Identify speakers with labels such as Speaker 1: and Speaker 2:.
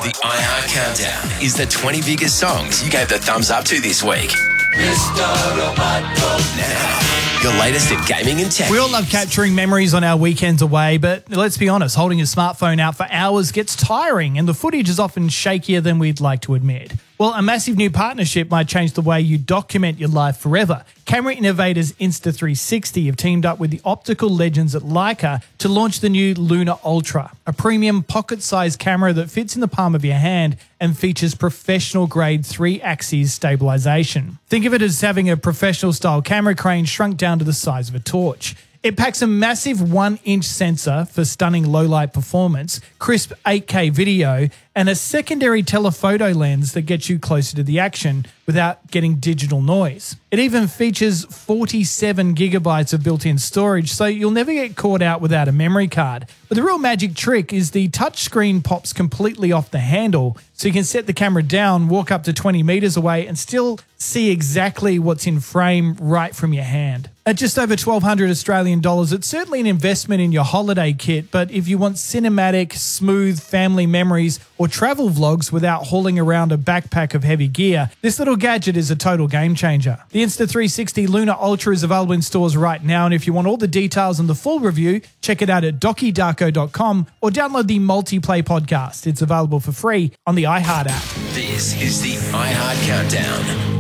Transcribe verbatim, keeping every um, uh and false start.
Speaker 1: The iHeart Countdown is the twenty biggest songs you gave the thumbs up to this week. Mister Roboto. Now, your latest in gaming and tech.
Speaker 2: We all love capturing memories on our weekends away, but let's be honest, holding a smartphone out for hours gets tiring and the footage is often shakier than we'd like to admit. Well, a massive new partnership might change the way you document your life forever. Camera innovators Insta three sixty have teamed up with the optical legends at Leica to launch the new Luna Ultra, a premium pocket-sized camera that fits in the palm of your hand and features professional-grade three-axis stabilization. Think of it as having a professional-style camera crane shrunk down to the size of a torch. It packs a massive one-inch sensor for stunning low-light performance, crisp eight K video, and a secondary telephoto lens that gets you closer to the action without getting digital noise. It even features forty-seven gigabytes of built-in storage, so you'll never get caught out without a memory card. But the real magic trick is the touchscreen pops completely off the handle, so you can set the camera down, walk up to twenty meters away, and still see exactly what's in frame right from your hand. At just over twelve hundred Australian dollars, it's certainly an investment in your holiday kit, but if you want cinematic, smooth family memories or travel vlogs without hauling around a backpack of heavy gear, this little gadget is a total game changer. The Insta three sixty Luna Ultra is available in stores right now, and if you want all the details and the full review, check it out at doki darko dot com or download the Multiplay podcast. It's available for free on the iHeart app.
Speaker 1: This is the iHeart Countdown.